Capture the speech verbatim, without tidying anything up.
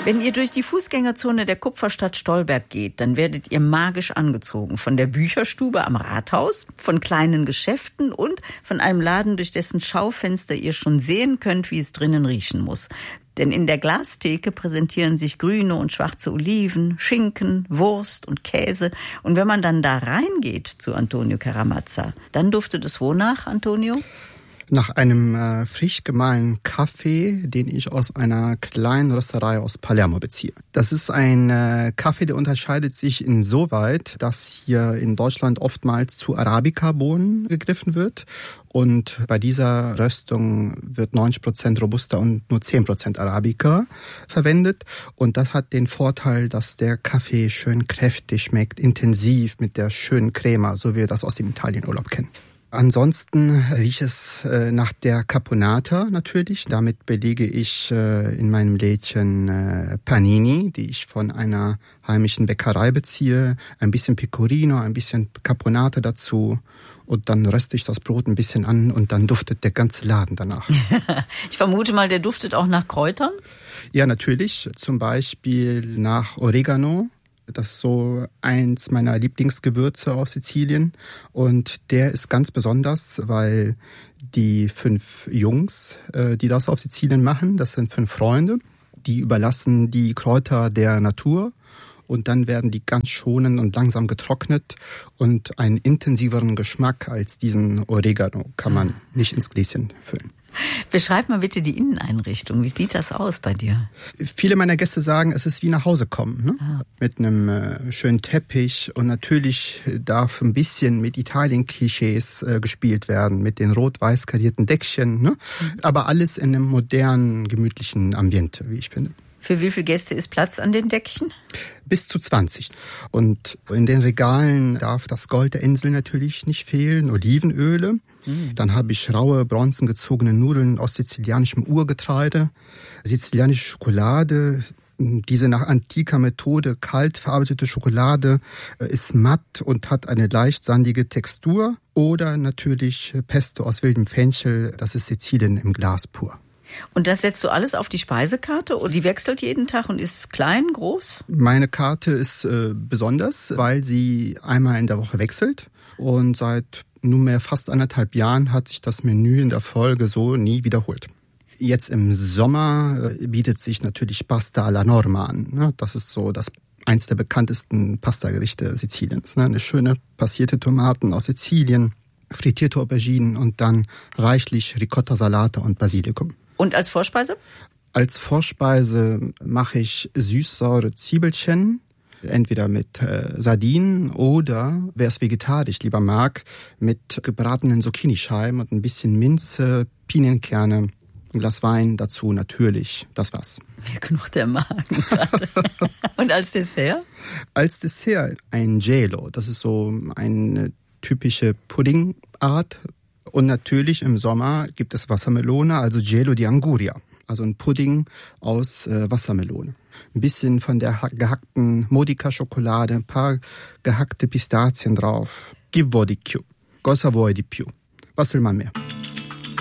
Wenn ihr durch die Fußgängerzone der Kupferstadt Stolberg geht, dann werdet ihr magisch angezogen. Von der Bücherstube am Rathaus, von kleinen Geschäften und von einem Laden, durch dessen Schaufenster ihr schon sehen könnt, wie es drinnen riechen muss. Denn in der Glastheke präsentieren sich grüne und schwarze Oliven, Schinken, Wurst und Käse. Und wenn man dann da reingeht zu Antonio Caramazza, dann duftet es wonach, Antonio? Nach einem äh, frisch gemahlenen Kaffee, den ich aus einer kleinen Rösterei aus Palermo beziehe. Das ist ein äh, Kaffee, der unterscheidet sich insoweit, dass hier in Deutschland oftmals zu Arabica-Bohnen gegriffen wird. Und bei dieser Röstung wird neunzig Prozent Robusta und nur zehn Prozent Arabica verwendet. Und das hat den Vorteil, dass der Kaffee schön kräftig schmeckt, intensiv mit der schönen Crema, so wie wir das aus dem Italienurlaub kennen. Ansonsten riecht es äh, nach der Caponata natürlich. Damit belege ich äh, in meinem Lädchen äh, Panini, die ich von einer heimischen Bäckerei beziehe. Ein bisschen Pecorino, ein bisschen Caponata dazu. Und dann röste ich das Brot ein bisschen an und dann duftet der ganze Laden danach. Ich vermute mal, der duftet auch nach Kräutern? Ja, natürlich. Zum Beispiel nach Oregano. Das ist so eins meiner Lieblingsgewürze aus Sizilien. Und der ist ganz besonders, weil die fünf Jungs, die das auf Sizilien machen, das sind fünf Freunde, die überlassen die Kräuter der Natur. Und dann werden die ganz schonend und langsam getrocknet. Und einen intensiveren Geschmack als diesen Oregano kann man nicht ins Gläschen füllen. Beschreib mal bitte die Inneneinrichtung. Wie sieht das aus bei dir? Viele meiner Gäste sagen, es ist wie nach Hause kommen, ne? Ah. Mit einem äh, schönen Teppich. Und natürlich darf ein bisschen mit Italien-Klischees äh, gespielt werden, mit den rot-weiß karierten Deckchen. Ne? Mhm. Aber alles in einem modernen, gemütlichen Ambiente, wie ich finde. Für wie viele Gäste ist Platz an den Deckchen? Bis zu zwanzig. Und in den Regalen darf das Gold der Insel natürlich nicht fehlen, Olivenöle. Mhm. Dann habe ich raue, bronzengezogene Nudeln aus sizilianischem Urgetreide, sizilianische Schokolade. Diese nach antiker Methode kalt verarbeitete Schokolade ist matt und hat eine leicht sandige Textur. Oder natürlich Pesto aus wildem Fenchel, das ist Sizilien im Glas pur. Und das setzt du alles auf die Speisekarte und die wechselt jeden Tag und ist klein, groß? Meine Karte ist äh, besonders, weil sie einmal in der Woche wechselt. Und seit nunmehr fast anderthalb Jahren hat sich das Menü in der Folge so nie wiederholt. Jetzt im Sommer äh, bietet sich natürlich Pasta alla Norma an. Ne? Das ist so das eins der bekanntesten Pastagerichte Siziliens. Ne? Eine schöne passierte Tomaten aus Sizilien, frittierte Auberginen und dann reichlich Ricotta-Salate und Basilikum. Und als Vorspeise? Als Vorspeise mache ich süß-saure Zwiebelchen, entweder mit äh, Sardinen oder, wer es vegetarisch lieber mag, mit gebratenen Zucchinischeiben und ein bisschen Minze, Pinienkerne, ein Glas Wein, dazu natürlich das war's. Mir knurrt der Magen gerade. Und als Dessert? Als Dessert ein Gelo, das ist so eine typische Puddingart. Und natürlich im Sommer gibt es Wassermelone, also Gelo di Anguria, also ein Pudding aus äh, Wassermelone. Ein bisschen von der gehackten Modica-Schokolade, ein paar gehackte Pistazien drauf. Che vuoi di più? Cosa vuoi di più? Was will man mehr?